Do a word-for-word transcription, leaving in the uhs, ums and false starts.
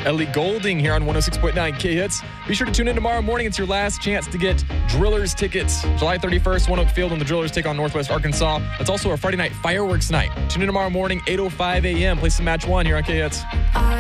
Ellie Golding here on one oh six point nine K-Hits. Be sure to tune in tomorrow morning. It's your last chance to get Drillers tickets. July thirty-first, One Oak Field, and the Drillers take on Northwest Arkansas. That's also our Friday night fireworks night. Tune in tomorrow morning, eight oh five a.m. Play some Match One here on K-Hits.